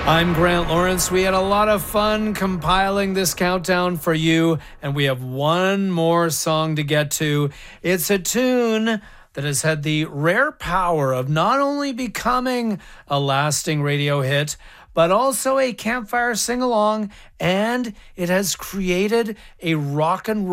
I'm Grant Lawrence. We had a lot of fun compiling this countdown for you, and we have one more song to get to. It's a tune that has had the rare power of not only becoming a lasting radio hit, but also a campfire sing-along, and it has created a rock and roll